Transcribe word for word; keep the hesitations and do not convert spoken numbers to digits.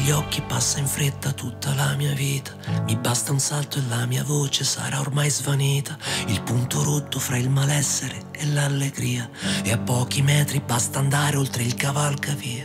negli occhi passa in fretta tutta la mia vita. Mi basta un salto e la mia voce sarà ormai svanita. Il punto rotto fra il malessere e l'allegria. E a pochi metri basta andare oltre il cavalcavia.